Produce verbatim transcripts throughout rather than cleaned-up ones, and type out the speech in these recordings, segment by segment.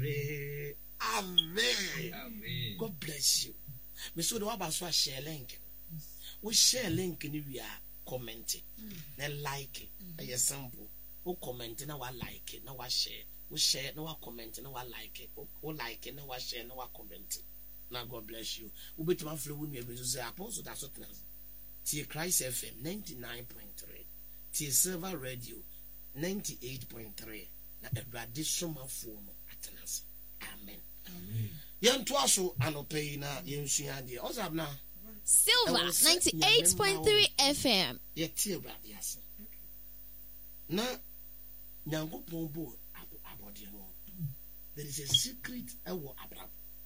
Amen. Amen. God bless you. Me so the one about share link. We share link ni we are commenting. Na like it. A sample. We comment na we like it. Na we share. We share na we comment na we like it. We like it na we share na we comment. Now God bless you. We be to my flow when we be to say apostle that's what now. T Christ F M ninety-nine point three. T Silver Radio ninety-eight point three. Na everybody soma phone atenas. Amen. Amen. Yen twaso anope na yen sua de. Oza na Silver ninety-eight point three F M. Ye tie brade ase. Na Nyankopon bo abode no. There is a secret ewo abrabo.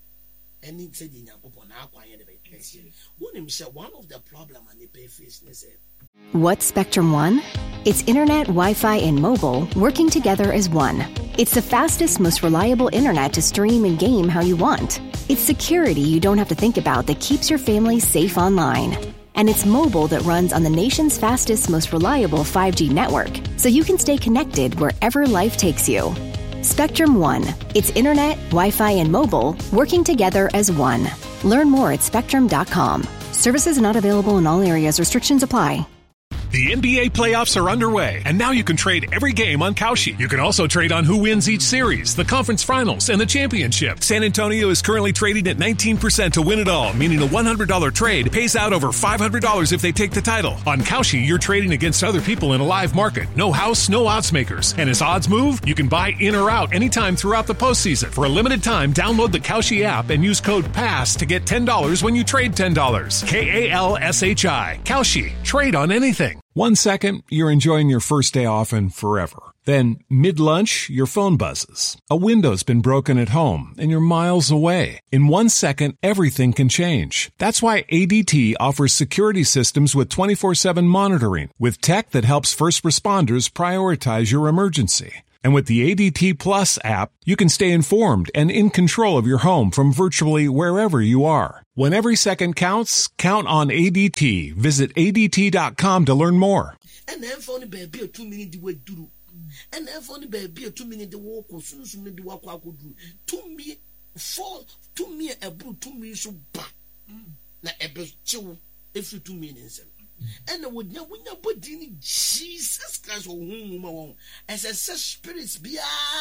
Any said in Nyankopon na akwanye de be kese. Won him say one of the problem and the pay face ne say. What's Spectrum One? It's internet, Wi-Fi, and mobile working together as one. It's the fastest, most reliable internet to stream and game how you want. It's security you don't have to think about that keeps your family safe online. And it's mobile that runs on the nation's fastest, most reliable five G network, so you can stay connected wherever life takes you. Spectrum One. It's internet, Wi-Fi, and mobile working together as one. Learn more at spectrum dot com. Services not available in all areas. Restrictions apply. The N B A playoffs are underway, and now you can trade every game on Kalshi. You can also trade on who wins each series, the conference finals, and the championship. San Antonio is currently trading at nineteen percent to win it all, meaning a one hundred dollars trade pays out over five hundred dollars if they take the title. On Kalshi, you're trading against other people in a live market. No house, no odds makers. And as odds move, you can buy in or out anytime throughout the postseason. For a limited time, download the Kalshi app and use code PASS to get ten dollars when you trade ten dollars. K A L S H I. Kalshi. Trade on anything. One second, you're enjoying your first day off and forever. Then, mid-lunch, your phone buzzes. A window's been broken at home, and you're miles away. In one second, everything can change. That's why A D T offers security systems with twenty-four seven monitoring, with tech that helps first responders prioritize your emergency. And with the A D T Plus app, you can stay informed and in control of your home from virtually wherever you are. When every second counts, count on A D T. Visit A D T dot com to learn more. And then for the baby, two minutes way do. And then for the baby, two minutes the walk or soon soon the walk I could do. To me, four, to me a blue, two minutes so bad. Now a best chill if you two minutes. And I would not win your body, Jesus Christ, or whom as a such spirits be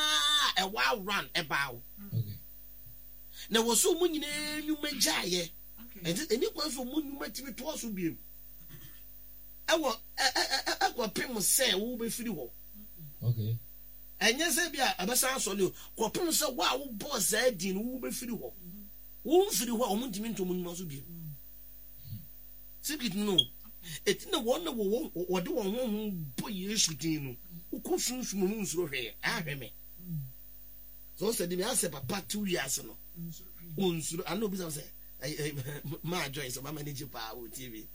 a wild run about. Now was so many you may jay, and any one for moon you might be twice will be. I will, I will pay my say, who be free. Okay. And yes, I be a best on you. Quapin so wow, boss said, Dean, who be free. Who free what I want to moon must be. Secret no. It's no wonder what do one boy you shooting. Who could soon moon so here? I remember. So said the answer, Papa, two years ago. I know because my joints of my manager power T V.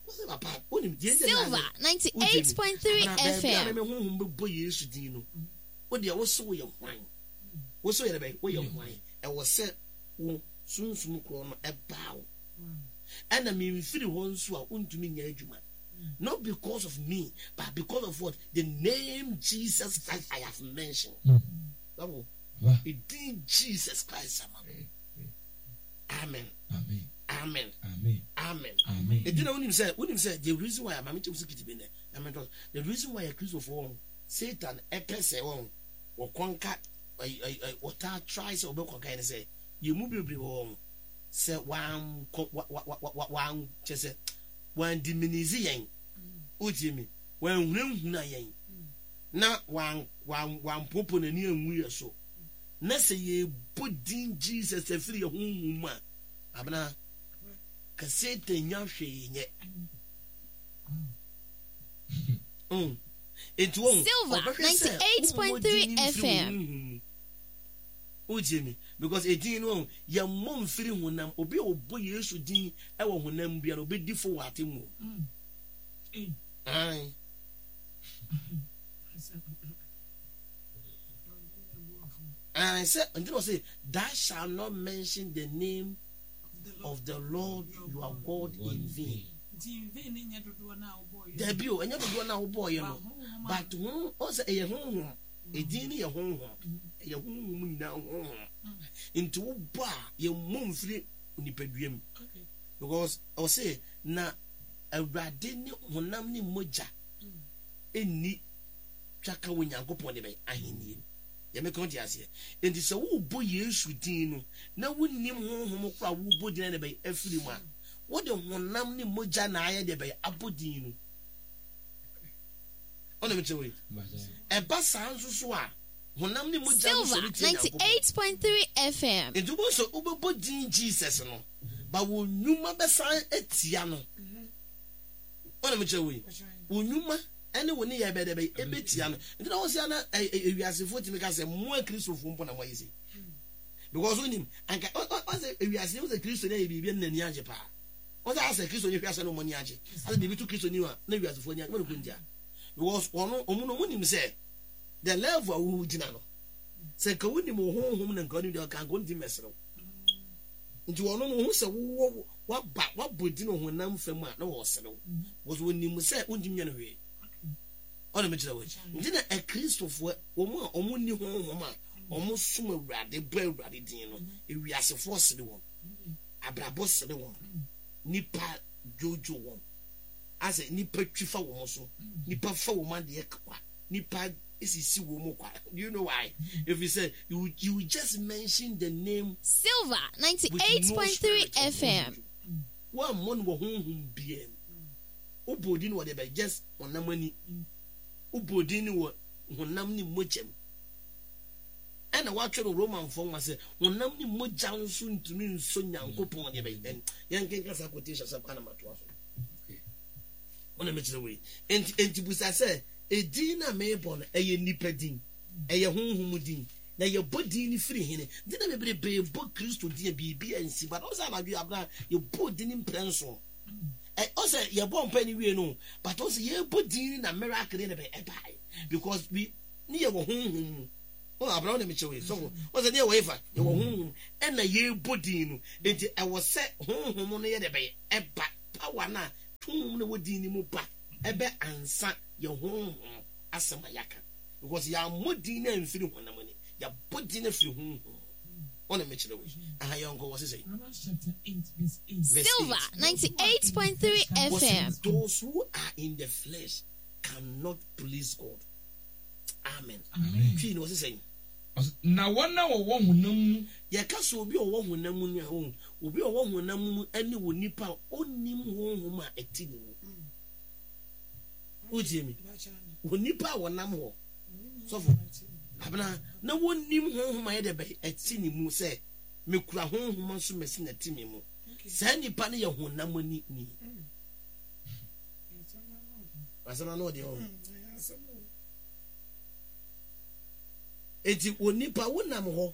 Silver ninety-eight point three F M. Boy, you shooting. What dear was so young wine. Was so about young wine. I was set soon smoke on a bow. And I mean, three ones who are to me, not because of me, but because of what the name Jesus Christ I have mentioned. Mm. It did Jesus Christ. Amen. Amen. Amen. Amen. Amen. Amen. It didn't him say, when him said the reason why I'm to get in there. I mean, the reason why a Christopher Satan a person or conquer what tries or book kind of say, you move your home. Say one, one, just say one diminishing. Ujimmy, when room not one, one, one popo and near we or so. Nessa ye pudding Jesus a free home. Abna cassette and yashi yet. It won't. Silver ninety-eight point three F M. Ujimmy, because a dean won't your mom feeling when I'm obey or boy you should dean ever when I'm be a bit different what him. Aye. And I said, and you know, say, thou shalt not mention the name of the Lord your God in vain. There be, and you do now, boy, you know, but who also a home, edin ne ye honhom ye honhom na honhom into wo ba ye momfiri unipaduam because I will say na awurade ne honam ne moja eni twaka wo Nyankopɔn de bɛ ahenie ye me kon di ase enti se wo bo Yesu din no na wonnim honhom kra wo bo din na bɛ afiri mu a wo de honam ne moja na aye de bɛ abodin no ona me chewe e ba san so so a honam ne moja no so ninety-eight point three F M enti wo so wo din Jesus no ba wo nyuma be san etia no ona me chewe wo nyuma ene woni ye be de be ebetia no enti na wo sia na ewiasefo ti me ka se mo Kristofo mpo na mo yesi because onim anka o se ewiasefo se Kristo na ye bibia na ni age pa o se ase Kristo ni hwiase no mo ni age ase bibi tu Kristo ni wa na ewiasefo ni mo ko ndia because ono omo no monim se the level wo dina no se ka woni mo honhom na nka ni de ka nko ndi mesero nti ono no hu se wo wa ba wa bodi no honam fam a na wo sere wo wo nim se undim nya no hwe ona me jira wo nti na e Kristofo omo a omo ni honhom a omo sum awurade ba awurade din no ewiasefo sere won abrabo sere won nipa jojo won ase nipa twifa wo so nipa fa wo man de ekwa nipa isisi wo mo kwa. You know why? If you say you you just mention the name Silver ninety-eight point three F M. One mon wo honhom biem. Ubodin wo de be just onamani. Ubodin wo honam ni mochem. And what you Roman form was say honam ni moja nso ntumi nso Nyankopon de be den. Yan kenka sa quotation sa kana matwa. Okay. Ona me chire we. Enti enti busa say edina mebon eye nipadin eye honhom din na ye bodin ni free hene dina bebre be bo Kristo din bibi ansi but o say na bi abra ye bodin imprenso eh o say ye bo mpani wie no but o say ye bodin na miracle na be e bai because we ni ye honhom o abra na me chewe so o say ni ye wefa ye honhom e na ye bodin no enti e wo say honhom no ye de be e ba power na tum na wodin ni mu ba ebe ansa ye honhom asema yaka because ya modin na mfiri honamani ya bodin na firi honhom ona me chire we aha yonko was say Silver ninety-eight point three F M. Those who are in the flesh cannot please God. Amen. Amen. Was saying na wana wo wo honam ye ka so obi o wo honam ni ho obi o wo honam ani wo nipa onim honhom a etini mu ujemi wonipa wonam ho sofo abana na wonim honhom aye de be etini mu se mekura honhom so mesi na timi mu sa nipa ne ye honam ani ni asama no de ho eti wonipa wonam ho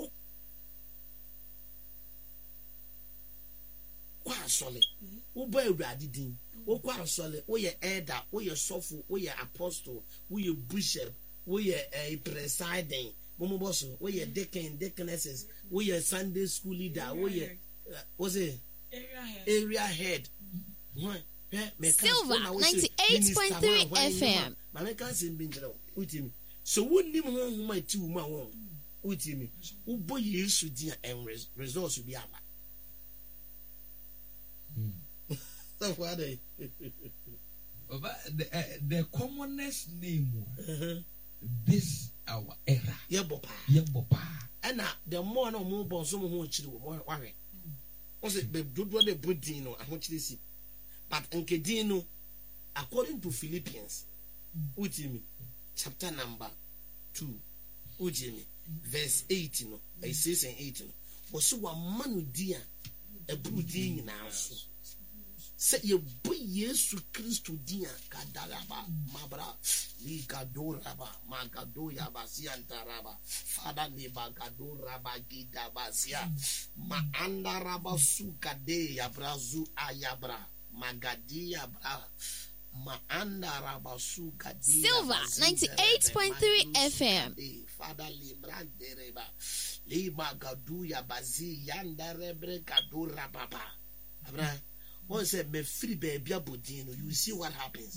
kwa sole wo ba awurade din wo kwa sole wo ye elder wo ye sofo wo ye apostle wo ye bishop wo ye a presiding momo boss wo ye deacon deaconesses wo ye Sunday school leader wo ye what's it area head area head what Silver ninety-eight point three F M. Ma me kan se mbinjira utimi so wonnim honhom a ti wo ma won utimi wo bo Yesu dia en results bi aba. So what they the, uh, the commonest name uh-huh. This our era yebopa yebopa and the more no more bon so mo chiri wo mo ware o se be dodo de bodin no ahochiri si but nkedin no according to Philippians utimi chapter number two utimi verse eight no I says and eight no wo so wa manu dia e brudin na so se ye bo Yesu Kristo dia kadaraba mabra li kadoraba magadoya basiantaraba fada ni bagadoraba gidabasia ma andaraba sukade ya brazu ayabra magadia bra ma andaraba sukade Silver ninety-eight point three F M. Fada libra dereba li magaduya bazi yandarebre kadoraba abra. Once me free baby abodin, you see what happens.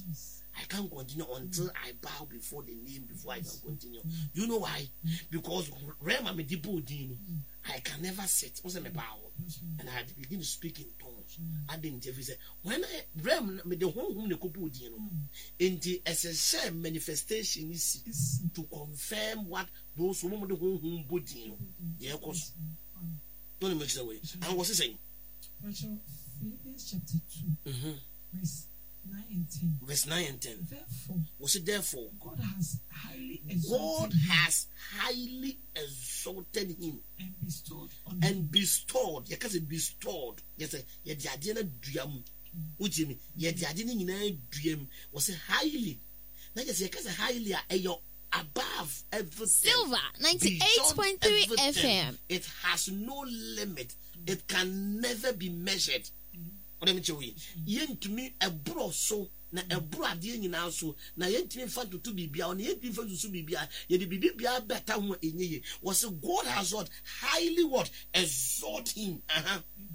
I can't continue until I bow before the name before I can continue. You know why? Because Rema me dipo dino, I can never sit. What's me bow? And I had to begin to speak in tongues. I didn't ever say when I Rem me the whole home the couple dino. In the S S M manifestation is to confirm what those who the whole home budino. Yeah, of course. Don't make it away. And what's he saying? Philippians chapter two, mm-hmm. verse nine and ten. Verse nine and ten. Therefore, was it therefore? God has highly exalted God him has highly exalted him and bestowed on and him. bestowed. You can say bestowed. Yes, you the idea duam. What do you mean? You the idea in duam was a highly. Now you say you can say highly a your above everything. Silver ninety-eight point three F M. It has no limit. It can never be measured. Let me tell you, yen to me a bro so na a bro adie nyina so na yen to me fa to to bibia on yen to fa to so bibia ye de bibia better ho enye was God has what highly what exalt him uh-huh.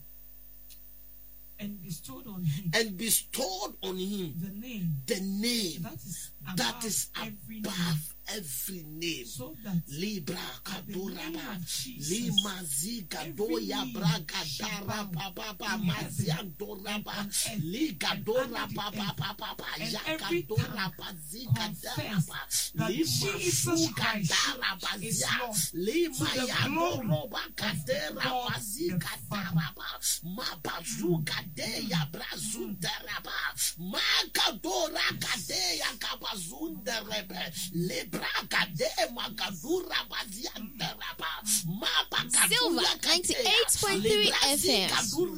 and bestowed on him and bestowed on him the name the name that is above, that is every, above name. every name. So that Libra Kadoraba Lima Zigadoya Braga Dara Papa Maziandoraba Ligadora Papa Papa Yakadora Bazika Daraba Lima Suga Daraba Zia Lima Yadoroba Kadera Bazika Daraba Mabazuga Deya Brazundaraba Makadora Kadeya Kabazundarebe Libra Magadura Silver ninety-eight point three F M.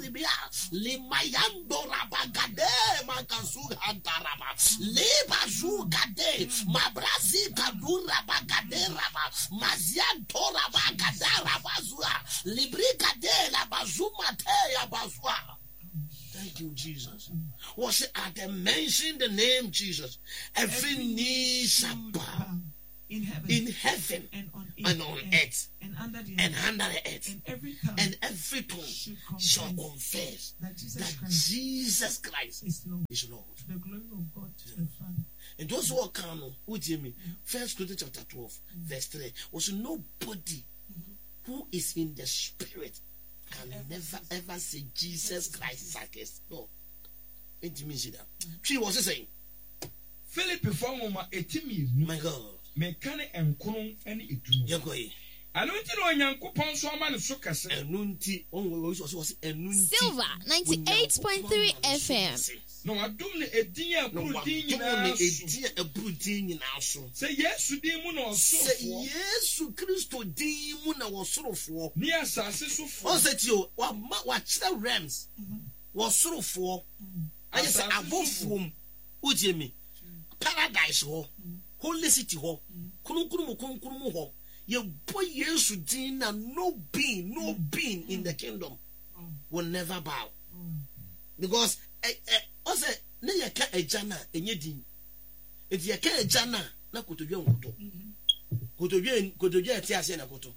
Limayando Rabagade Magasuhandaraba Libazugade Mabrazi Kadura Bagade Raba Mazianto Rabagada Rabazua Librigade Labazumate Bazua. Thank you, Jesus. Was it at the mention the name Jesus? Every, Every knee shall bow in heaven, in heaven and on earth, and, on earth, and under the and earth, under the earth, and every tongue, and every tongue confess shall confess that Jesus that Christ, Jesus Christ is Lord. Is Lord. To the glory of God Yeah. the Father. And those who are carnal, who hear me? First Corinthians chapter twelve, mm-hmm. verse three. Was nobody mm-hmm. who is in the spirit can ever, never ever say Jesus Christ is against. No. Intimacy that. She was saying, Philip Fongoma etimi. My God. Mekane enkono ene edumo. Yakoye. Anunti no Onyankopon so ama ne so kase. Enunti onwo was was enunti. Silver ninety-eight point three F M. No adum ne edin a buru din nyina so. Edin a buru din nyina so. Say Yesu din mu na osorofo. Say Yesu Kristo din mu na osorofo. Ni asase so fo. O say ti o wa wa kira realms. Wosorofo. I say abofom. Utie me. Paradise ho. Holy city ho. Kununkunu kununkunu ho. Ye boy Yesu din na no being, no being in the kingdom will never bow. Because eh eh o say na ye ka ejana enye din. Eti ye ka ejana na kotodwe nkoto. Kotodwe kotodwe eti ase na koto.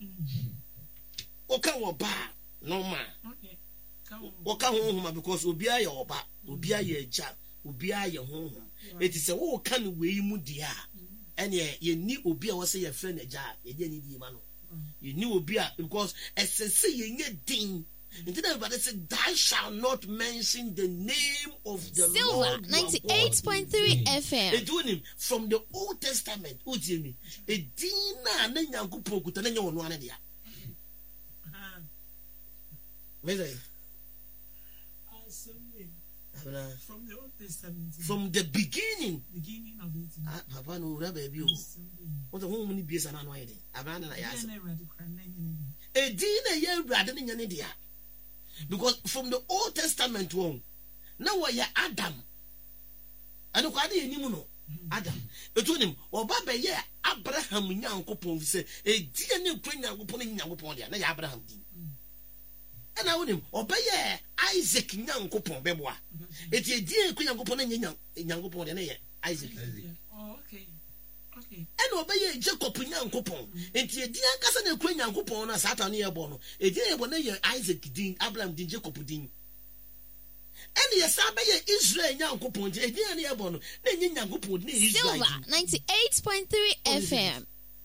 O ka wo ba normal. Okay. Waka honhom because obia ye oba, obia ye eja, obia ye honhom. It is a wo kan we mu dia. Ene ye ni obia wo say ye friend eja, ye dia ni di ma no. Ye ni obia because essence ye nye din. Instead everybody say thou shall not mention the name of the Silver Lord. Silver ninety-eight point three F M. It doing him from the Old Testament. Uti me. E din na na Nyankopon kuta na nya wono ana dia. Meze. From the Old Testament. From the beginning. Beginning of it. Ah, Papa no ura baby o. What the home ni biesa na no ayede. Abana na yasa. E din na ye urade ni nyane dia. Because from the Old Testament one, now we are Adam. Ano kwa de enimu no. Adam. Etu nim oba be ye Abraham Nyankopon say e din na kwa Nyankopon Nyankopon dia na ya Abraham din. And I would him obey Isaac Nyankopon beboa. It ye dear Queen Yankopon and Yankopon and Isaac. Oh, okay. Okay. And obey Jacob Nyankopon. And ye dear cousin and Queen Yankopon as Satan near Bono. A dear one Isaac Dean, Abraham Dean Jacob Dean. Any Sabaya Israel Yankupon, Ediana Bono, then Yankupon, Silver ninety-eight point three F M.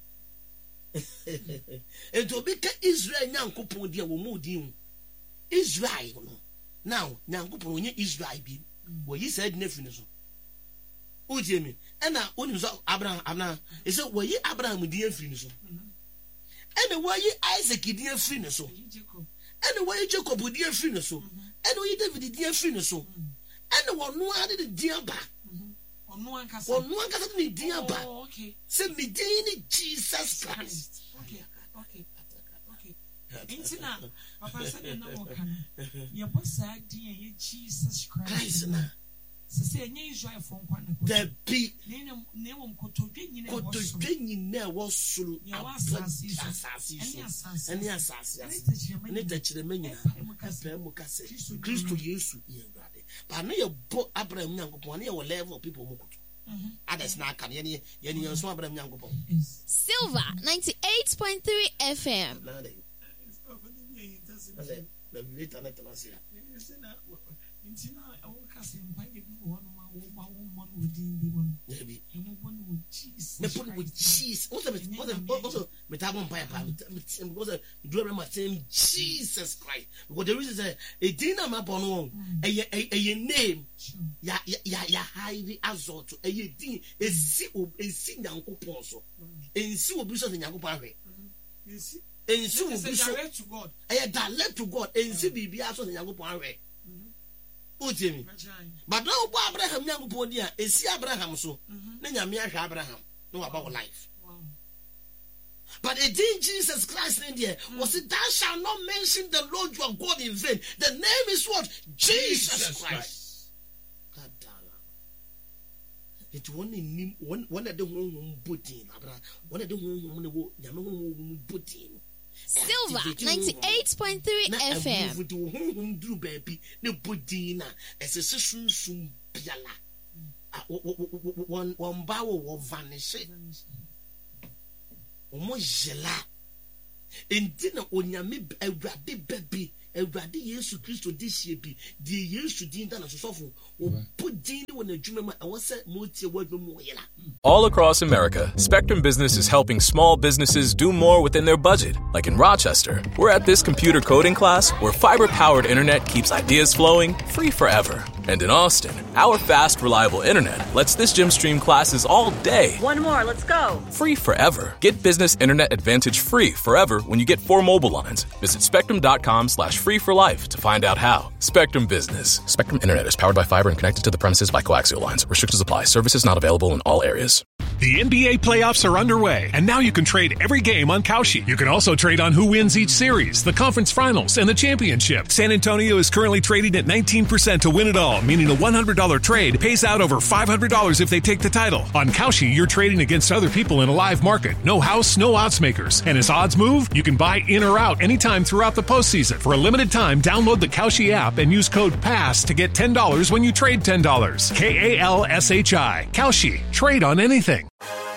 And to make Israel Yankupon, dear Womudim. Israel. Now, Yankupon, Israel be. Well, he said, nephew. Oh, Jimmy. And now, when you saw Abraham, Abna, he said, well, ye Abraham with dear Finis. And why ye Isaac, dear Finis. And why Jacob with dear Finis. And why David, dear Finis. And one no added dear back. Or no one can say, dear back. Send me Dini Jesus Christ. Okay, okay, okay. Intina, Papa said, no, your boss said, dear Jesus Christ. Say, Israel from the beat. Name Cotogen, Cotogen never slew any assassin. And it touched the menu. Christo used to be ready. But near book Abraham Yankupon, near level people. Others now can any any on Abraham Yankupon. Silver ninety-eight point three F M. The later let us hear. Intina, I will cast him by one one would be one. Maybe. One with cheese. Me put with cheese. What's the what's the also me tap on pipe. What's the do my same Jesus Christ. Because the reason is a dinner map on one. A a name. Ya ya ya highly azot. A din a si a si Yankupon so. A si obuso de Yankupon. You see. And si obuso direct to God. A direct to God. And si bibi aso de Yankupon. Ujemi. But now Abraham Yankuponia is Abraham so. Nanyamia Abraham. No about life. But a din Jesus Christ in there was it thou shalt not mention the Lord your God in vain. The name is what? Jesus Christ. God damn. It one one one of the home pudding. One of the home Yamu pudding. Silver ninety-eight point three F M. With the home do baby, no budina, as a session soon piala. One one bow will vanish. Almost gela. And dinner on your mib a rabbi baby, a rabbi years to Christo this year be the years to din than a sofa or put din when a Juma I was said multi word more. All across America, Spectrum Business is helping small businesses do more within their budget. Like in Rochester, we're at this computer coding class where fiber-powered internet keeps ideas flowing free forever. And in Austin, our fast, reliable internet lets this gym stream classes all day. One more, let's go. Free forever. Get business internet advantage free forever when you get four mobile lines. Visit spectrum.com slash free for life to find out how. Spectrum Business. Spectrum Internet is powered by fiber and connected to the premises by coaxial lines. Restrictions apply. Services not available in all areas. The N B A playoffs are underway, and now you can trade every game on Kalshi. You can also trade on who wins each series, the conference finals, and the championship. San Antonio is currently trading at nineteen percent to win it all, meaning a one hundred dollars trade pays out over five hundred dollars if they take the title. On Kalshi, you're trading against other people in a live market. No house, no odds makers. And as odds move, you can buy in or out anytime throughout the postseason. For a limited time, download the Kalshi app and use code PASS to get ten dollars when you trade ten dollars. K A L S H I. Kalshi. Trade on anything.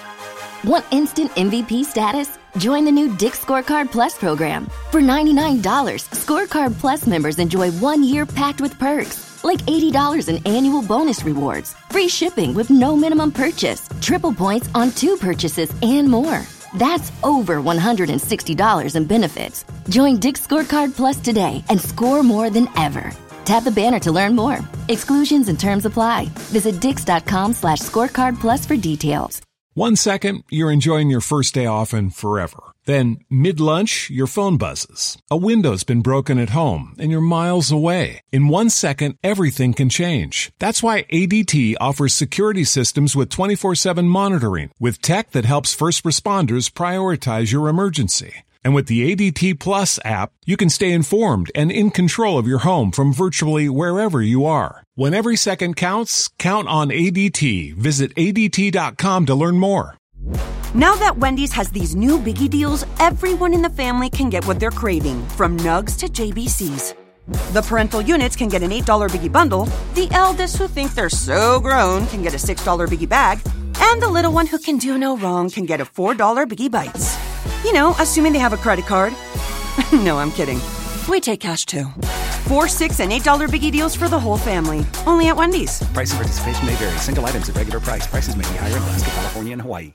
Want instant M V P status? Join the new Dick's Scorecard Plus program. For ninety-nine dollars, Scorecard Plus members enjoy one year packed with perks, like eighty dollars in annual bonus rewards, free shipping with no minimum purchase, triple points on two purchases, and more. That's over one hundred sixty dollars in benefits. Join Dick's Scorecard Plus today and score more than ever. Tap the banner to learn more. Exclusions and terms apply. Visit dix.com slash scorecard plus for details. One second, you're enjoying your first day off and forever. Then, mid-lunch, your phone buzzes. A window's been broken at home, and you're miles away. In one second, everything can change. That's why A D T offers security systems with twenty-four seven monitoring, with tech that helps first responders prioritize your emergency. And with the A D T Plus app, you can stay informed and in control of your home from virtually wherever you are. When every second counts, count on A D T. Visit A D T dot com to learn more. Now that Wendy's has these new biggie deals, everyone in the family can get what they're craving, from nugs to J B Cs. The parental units can get an eight dollar biggie bundle, the eldest who think they're so grown can get a six dollar biggie bag, and the little one who can do no wrong can get a four dollar biggie bites. You know, assuming they have a credit card. No, I'm kidding. We take cash too. Four, six, and eight dollar biggie deals for the whole family. Only at Wendy's. Price and participation may vary. Single items at regular price. Prices may be higher in Alaska, California, and Hawaii.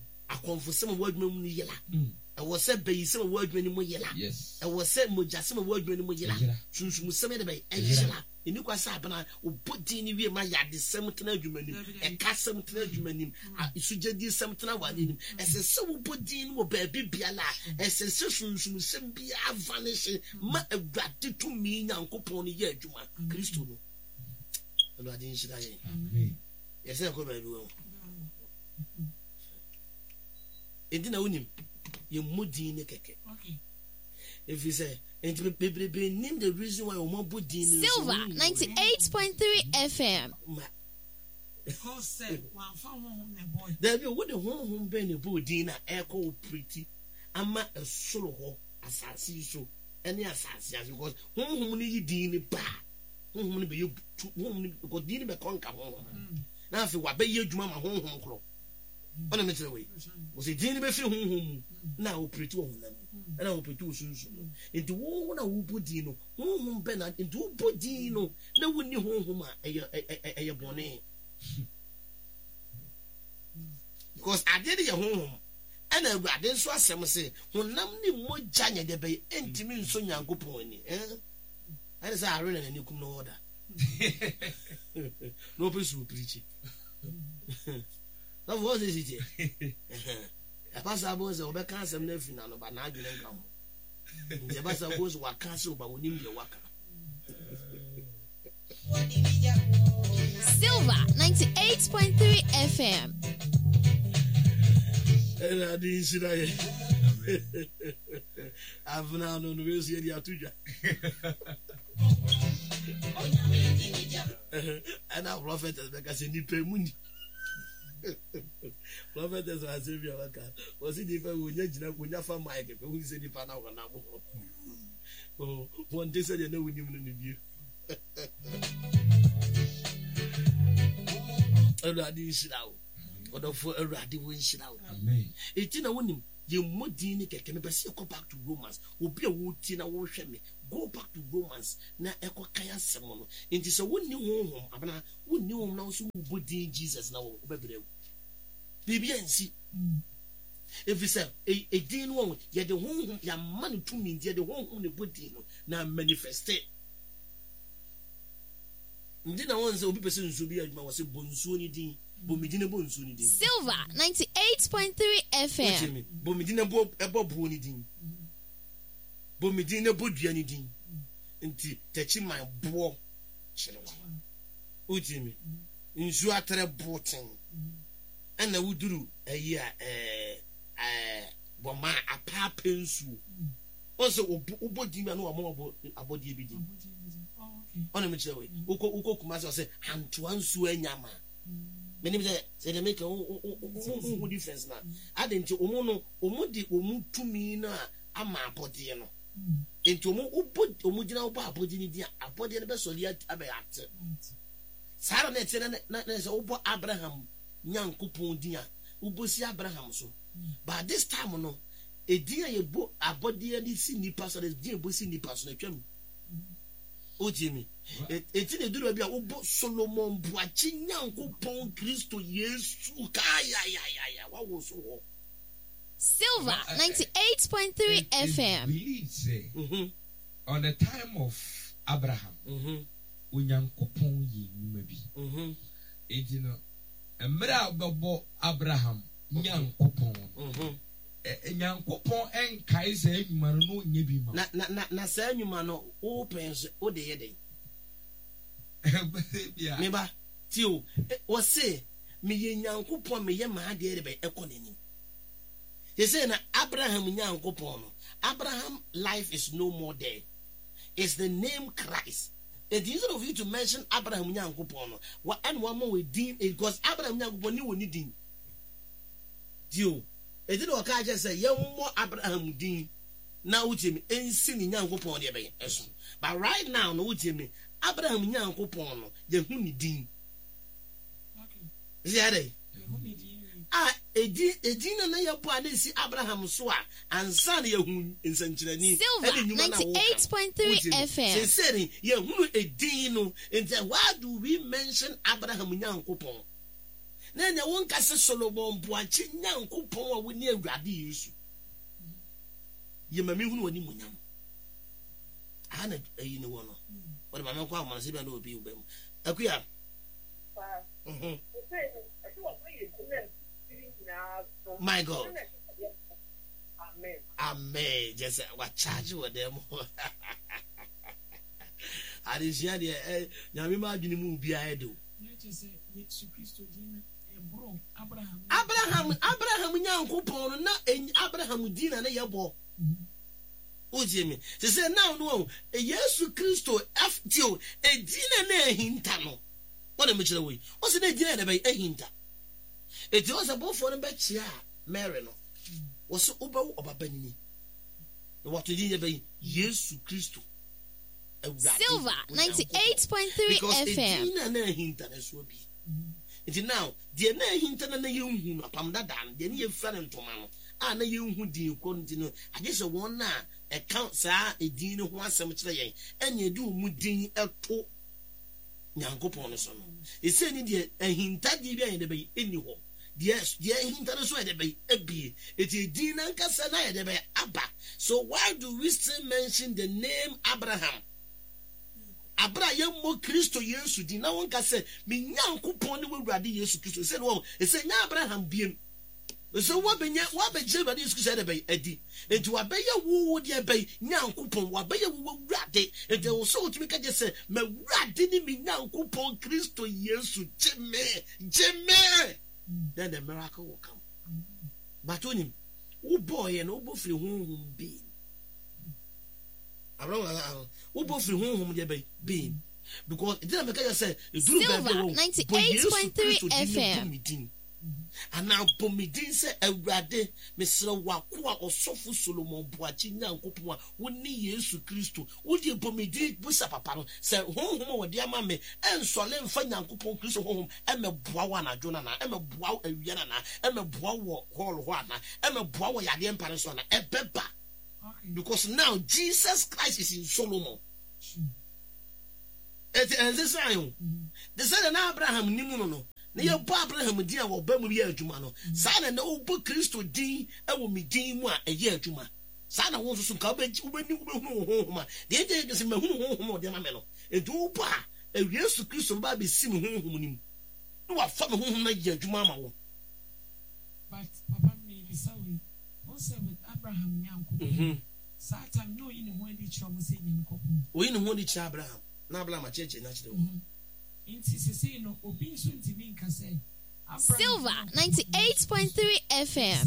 I was said by some word when you yell. Yes. I was said Mujasima word when you yell. Choose Musammed by Angela. In New Casabana, who put in you my yard, the seventh human, and cast some human. I should just do something I want him. As a so put in will be Biala, as a session should be a vanishing, my gratitude to me, Uncle Pony, yet, Juma, Christo. And I didn't say, yes, I go by you. It didn't own him. You moody in a cake. If you say, and baby, name the reason why I'm moody. Silver ninety-eight point three F M. There be what the home Benny Budina echo pretty. I'm a solo assassin so any assassin because whom need Dean bar. Whom be you whom got Dean be conquer home. Now if you were you to mamma home home club. On a metal way. Was it Dean be home? Now pretty woman. And I will put two soon. Into one who put Dino, whom Bernard into put Dino, no one knew whom a bonnet. Because I did your home. And I got this was some say, when namely more Janya de Bay, and me so young go pony, eh? And as I ran and you come no order. No person will preach it. Of what is it? A pastor was over cancer, nothing, but now you don't come. The pastor was what castle, but when you walk. Silver ninety-eight point three F M. And I didn't see that. I've now known the real city of Tuja. And our prophet is because he pay money. Prophet is a savior. Was it if I would not find my who said if I know an oh, one day said you know we didn't need you. A radi shit out. Or for a radi win shit out. It's in a winning. You mood in can never see go back to romance. Will be a wood in a worship me. Go back to romance. Now echo kaya someone. It is a one new home. Abana one new home now so would Jesus now. B B N C. If you say a a dean one, yet the home ya money to me, yet the home on the body now manifested. Ndina wanze obi person nso bi adwuma wose bonsuo ni din bomidine bonsuo ni din Silver ninety-eight point three F M bomidine bo ebo bo ni din bomidine bodua ni din nti tachi man bo chirewa utimi nsu atere boten ana wuduru ayi a eh eh boma apapa nsu also ubodi ma no amo abodi bi din on me chewe uko uko kumasa say hantu ansu anyama many say say they make a difference na adenti omo no omo di omo tumi na ama abodi no enti omo ubodi omo gina obo abodi ni dia abodi no be soli abayate sara na tena na na say obo Abraham nyankopon dia ubosi Abraham so but this time no edia ye bo abodi ni si nipa so the dia bo si nipa so na twam Ojimi, eti ne duru bia obo Solomon buachi nyankopon Kristo Yesu kaya ya ya ya wa wo so ho Silver ninety-eight point three F M. Believe say on the time of Abraham unyankopon yi numa bi mhm eti no emra bebo Abraham nyankopon mhm nyankopon enkai sa adwuma no nya bi ma na na na sa adwuma no o penso o de ye den me ba ti o o se me ye nyankopon me ye ma de re be ekonani he say na Abraham nyankopon no Abraham life is no more there. It's the name Christ. It's easy of you to mention Abraham nyankopon no what and one more with din because Abraham nyankopon ni woni din dio e did o ka je say ye mo Abraham din na utimi ensi ni nyankopon de be eso but right now no utimi Abraham nyankopon no ye hu ni din okay is there a edi edi na na yɛbɔ a na esi Abraham so a ansa na yɛhu nsankyerɛni Silver ninety-eight point three F M. seseri yɛhunu edin no nti why do we mention Abraham Nyankopɔn na nya won kase Solomon boachi Nyankopɔn a woni Awurade Yesu yɛma me hunu wani munyam ana ayi ne wono wode ma me kwa amana se bia na obi ubam akuya mhm my God. Amen. Amen. Just what charge with them. I didn't see the eh Nyame adwene mu bia edo. Abraham Abraham Nyankopon na Abraham dina na yebo. Ojemi. Se say now no Jesus Christo aftio e dina na ehinta no. What am I chire we? O se na dina na be ehinta. It was a boy for the betcha, Mary. No, was so over Obabanini. What did you be? Yesu Christo. Silver ninety-eight point three F M. It is now, dear Nay Hinton and the young who upon that dam, the near friend to man. Ah, no, you who do continue. I guess a one now, a count, sir, a dean of one cemetery, and you do mudding a toe. Nyankopon son. It's saying the a hint that you be in the bay anywhere. Yes, the hint that is where the bay a be. It is Dina Casanaya the bay Abba. So why do we still mention the name Abraham? Abraham mo Christo Yesu di na won ka say me Nyankopon ne wurade Yesu Christo say no e say nya Abraham biem. So what be nya what be Jehovah Yesu Christo the bay edi. Enti wa be ye wo de bay Nyankopon wa be ye wo wurade. Enti wo so tumi ka je say me wurade ni me Nyankopon Christo Yesu jeme jeme. Then the miracle will come. But on him, who boy and who both whom be. Abraham, who both whom they be. Because it didn't make us say, Silver ninety-eight point three F M. And now, Pomidin said, a rade, Mister Wakua or Sofu Solomon Boachi Nyankopon, would need Yesu Christo. Would you Pomidin Busa Papa? Say, home, home, dear mammy, and Solemn Nyankopon Christo home, and a Bowana Jonana, and a Bow a Yanana, and a Bow Hall Wana, and a Bow Yadian Parasona, a Beba. Because now Jesus Christ is in Solomon. And this I the son of Abraham Nimuno. Na ye bo Abraham din a wo ba mu ye adwuma no sa na na wo bo Kristo din e wo me din mu a ye adwuma sa na wo so ka ba ubeni ubehunu honhoma de de de se mahunu honhoma de ma me no e do bo a e Yesu Kristo ba be sim honhom nim no wa fa me honhom na ye adwuma ma wo. But papa me be sawi o say with Abraham Nyankopon Satan no yin ho di chiro mo say Nyankopon o yin ho di chiro Abraham na Abraham a cheche na chiro. Silver ninety-eight point three F M.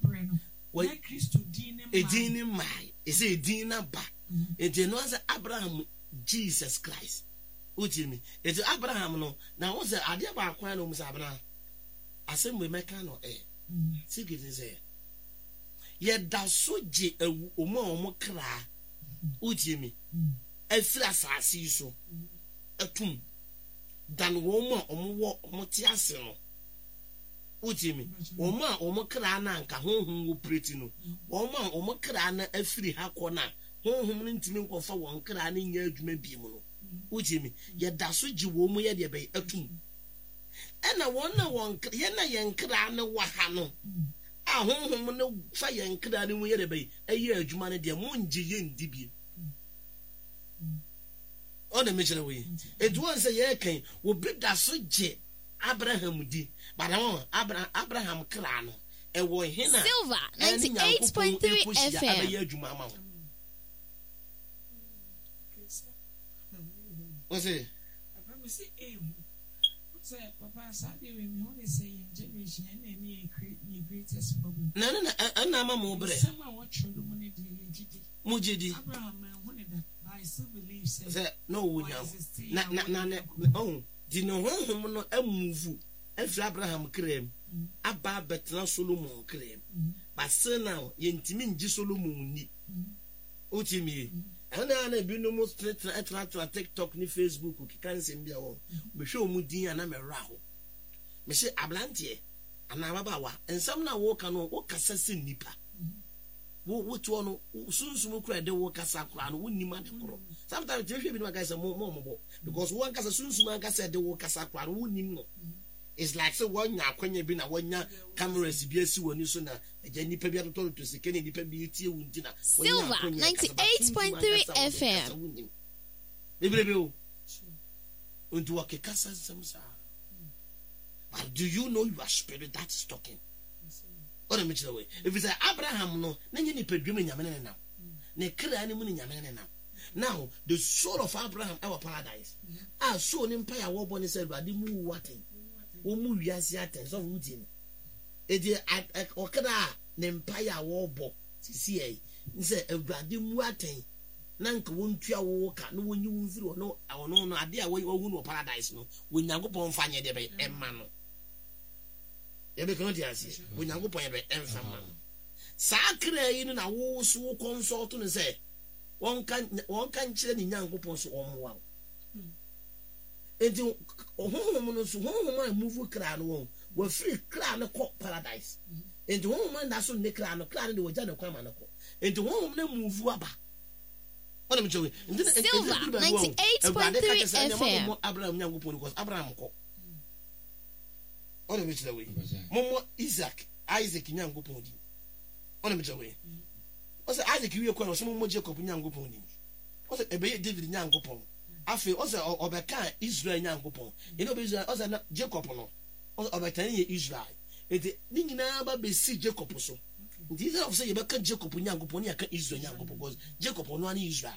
A dini mai. Is a dina ba. It is Abraham Jesus Christ. Ujimi. It's Abraham no. Now what's the idea about Quano Musabra? I say we make no eh. Take it is a. Yet that so je a woman cry. Ujimi. A flash I see so. A tomb. Dan woman omo omo ti ase no ujimi woman omo kra na nka honhom wo preti no woman omo kra na afiri ha ko na honhom no ntimi nkofa won kra na nya adwuma bi mu no ujimi ye da so gi wo mu ye de be atum ena won na won ye na ye nkra na wa ha no a honhom no fa ye nkra na mu ye de be ayi adwuma no de mo ngi ye ndi bi. On the mission away. It was a year came, will be that so jet Abraham di, but I want Abraham Abraham Crano, and war hina. Silver ninety-eight point three F M. What's it? Papa Saturday, we only say generation and any greatest problem. No, no, no, and I'm a mobile. Someone watch the money. Mujidi. Abraham, I still believe so. No, na na na oh, di no honhom no amuvu afri Abraham krem aba betna Solomon krem but still now yentimi ngi Solomon ni otimi ana na bi no mo straight tra tra TikTok ni Facebook ki kan se mbia wo me hwe omudin ana me ra ho me se ablante anababawa ensam na wo ka no wo kasa se nipa wo wo to no sunsum kura de wo kasa kura no wo nima de koro sometimes je hwe bi no kasa mo mo mo because wo kasa sunsum kasa de wo kasa kura no wo nim no it's like so one nya kwanya bi na wonya cameras bi asi woni so na eja nipa bi atoto to se kene nipa bi tie wunti na Silver ninety-eight point three F M Bible o unto wa ke kasa samsa. But do you know your spirit that's talking? What am I saying? If it's Abraham, no, then you need to dream in your man now. Ne kra ni muni nyame now. Now the soul of Abraham our paradise. Ah, so an empire war born said, but the mu watin. O mu wiase aten so routine. E de okra ne empire war bo. Sisi e. Nse Awurade mu aten. Na nka wontua wo ka no wonyi wonfiri no ono no ade a wo hu no paradise no wonyankopon fa nye de be emma no. Ebe kan ti ase wonyankopon ye be emfa ma no. Sakra yi no na wo so wo consult no say won kan won kan kire ni nyankopon so omwa. Enti ohonhom no so honhom a move kra no won wo free kra no ko paradise. Enti honhom na so ne kra no kra no de wo ja no kwa ma no ko. Enti honhom na move aba. What am I saying? Silver ninety-eight point three F M. Abraham nyankopon because Abraham ko. What am I saying? Momo Isaac, Isaac nyankopon di. What am I saying? Ose Isaac wiye kwa so momo Jacob nyankopon di. Ose ebe David nyankopon. Afi ose obeka Israel nyankopon. You know Israel ose Jacob no. Ose obeka ye Israel. Eti ni nyina ba be si Jacob so. These are say you can Jacob nyankopon ya kan Israel nyankopon because Jacob no ani Israel.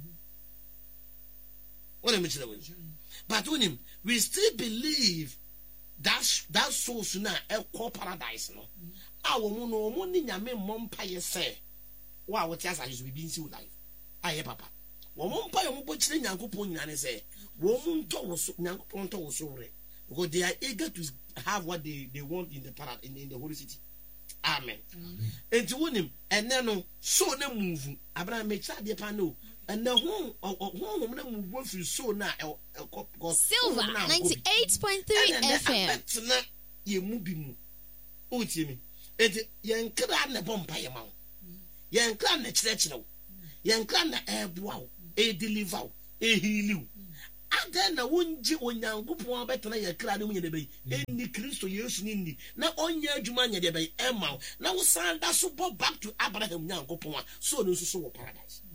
What am I saying? But when him we still believe that that source na e call paradise no. Awo mu no mo ni nyame mompa ye say wa what asa you be in life. Aye papa. Wo mompa yo mo bo kire nyankopon nyina ne say wo mu nto wo so nyankopon to wo so re because they are eager to have what they they want in the paradise in, in the holy city. Amen. And to win him, and then so na move. Abraham make sure they pan no. And the home home na move for so na Silver ninety-eight point three F M. Na ye mu bi mu. O tie mi. And yen kra na bompa ye ma. Yen kra na kire kire wo. Yen kra na e boa wo, e deliver wo, e heal wo. Ada na wonji onyankopon abetena ye kra ne munye de bai eni Kristo Yesu ni ni na onya adwuma nya de bai ema na wo san da so bo back to Abraham nyankopon so no so so wo paradise.